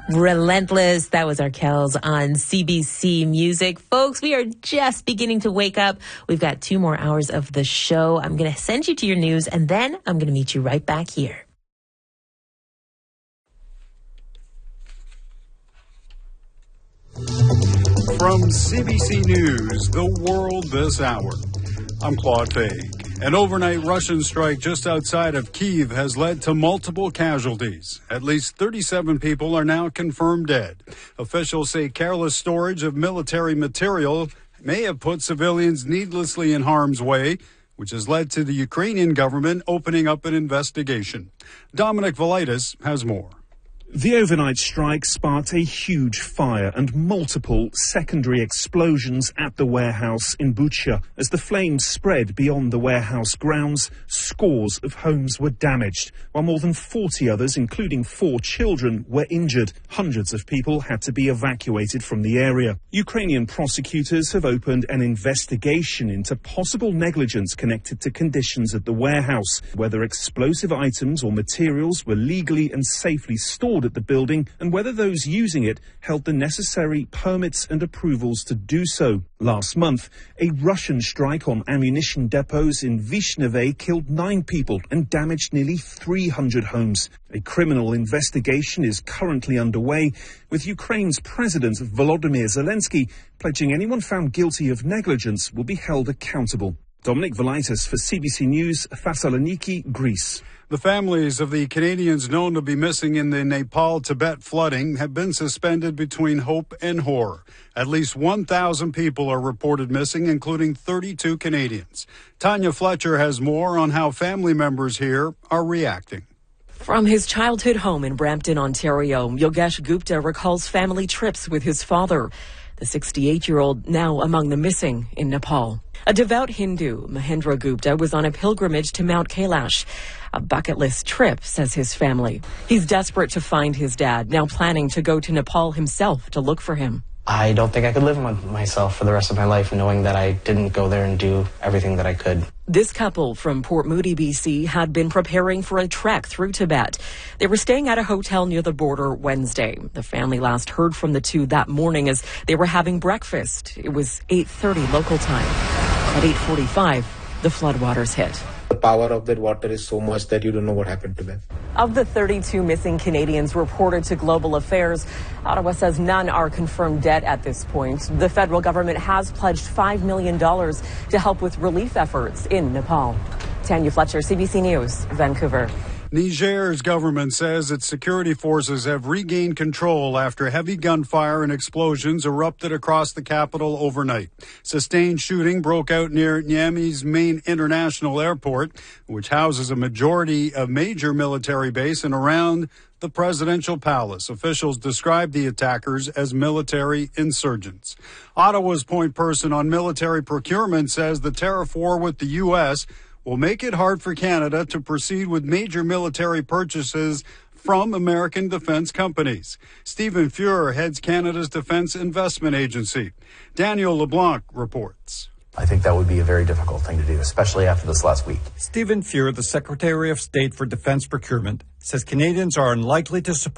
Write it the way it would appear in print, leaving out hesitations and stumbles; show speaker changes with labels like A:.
A: Relentless. That was our Kells on CBC Music. Folks, we are just beginning to wake up. We've got 2 more hours of the show. I'm going to send you to your news, and then I'm going to meet you right back here.
B: From CBC News, The World This Hour, I'm Claude Fay. An overnight Russian strike just outside of Kyiv has led to multiple casualties. At least 37 people are now confirmed dead. Officials say careless storage of military material may have put civilians needlessly in harm's way, which has led to the Ukrainian government opening up an investigation. Dominic Velitis has more.
C: The overnight strike sparked a huge fire and multiple secondary explosions at the warehouse in Bucha. As the flames spread beyond the warehouse grounds, scores of homes were damaged, while more than 40 others, including 4 children, were injured. Hundreds of people had to be evacuated from the area. Ukrainian prosecutors have opened an investigation into possible negligence connected to conditions at the warehouse, whether explosive items or materials were legally and safely stored at the building, and whether those using it held the necessary permits and approvals to do so. Last month, a Russian strike on ammunition depots in Vishneve killed 9 people and damaged nearly 300 homes. A criminal investigation is currently underway, with Ukraine's President Volodymyr Zelensky pledging anyone found guilty of negligence will be held accountable. Dominic Velitis for CBC News, Thessaloniki, Greece.
B: The families of the Canadians known to be missing in the Nepal-Tibet flooding have been suspended between hope and horror. At least 1,000 people are reported missing, including 32 Canadians. Tanya Fletcher has more on how family members here are reacting.
D: From his childhood home in Brampton, Ontario, Yogesh Gupta recalls family trips with his father, the 68-year-old now among the missing in Nepal. A devout Hindu, Mahendra Gupta, was on a pilgrimage to Mount Kailash, a bucket list trip, says his family. He's desperate to find his dad, now planning to go to Nepal himself to look for him.
E: I don't think I could live with myself for the rest of my life knowing that I didn't go there and do everything that I could.
D: This couple from Port Moody, BC, had been preparing for a trek through Tibet. They were staying at a hotel near the border Wednesday. The family last heard from the two that morning as they were having breakfast. It was 8:30 local time. At 8:45, the floodwaters hit.
F: The power of that water is so much that you don't know what happened to them.
D: Of the 32 missing Canadians reported to Global Affairs, Ottawa says none are confirmed dead at this point. The federal government has pledged $5 million to help with relief efforts in Nepal. Tanya Fletcher, CBC News, Vancouver.
B: Niger's government says its security forces have regained control after heavy gunfire and explosions erupted across the capital overnight. Sustained shooting broke out near Niamey's main international airport, which houses a majority of major military base and around the presidential palace. Officials described the attackers as military insurgents. Ottawa's point person on military procurement says the tariff war with the U.S. will make it hard for Canada to proceed with major military purchases from American defense companies. Stephen Fuhr heads Canada's Defense Investment Agency. Daniel LeBlanc reports.
G: I think that would be a very difficult thing to do, especially after this last week.
H: Stephen Fuhr, the Secretary of State for Defense Procurement, says Canadians are unlikely to support